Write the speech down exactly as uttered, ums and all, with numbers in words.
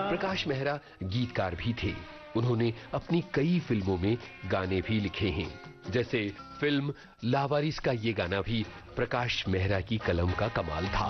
प्रकाश मेहरा गीतकार भी थे। उन्होंने अपनी कई फिल्मों में गाने भी लिखे हैं। जैसे फिल्म लावारिस का ये गाना भी प्रकाश मेहरा की कलम का कमाल था।